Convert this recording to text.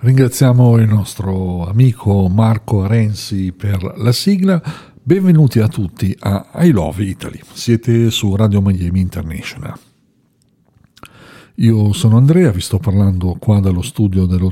Ringraziamo il nostro amico Marco Renzi per la sigla. Benvenuti a tutti a I Love Italy. Siete su Radio Miami International. Io sono Andrea, vi sto parlando qua dallo studio dello